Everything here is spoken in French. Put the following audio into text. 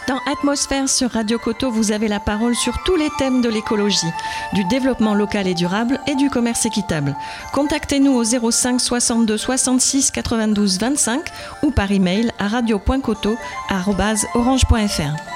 Dans Atmosphère sur Radio Coteau, vous avez la parole sur tous les thèmes de l'écologie, du développement local et durable et du commerce équitable. Contactez-nous au 05 62 66 92 25 ou par email à radio.coteau@orange.fr.